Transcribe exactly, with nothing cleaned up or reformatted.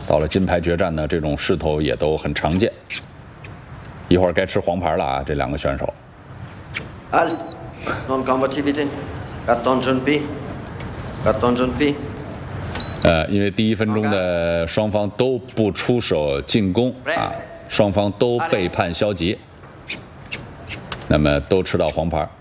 到了金牌决战呢，这种势头也都很常见。一会儿该吃黄牌了啊，这两个选手。 Al, non combativity, carton jaune P, carton jaune P。 呃，因为第一分钟的双方都不出手进攻啊，双方都被判消极，那么都吃到黄牌。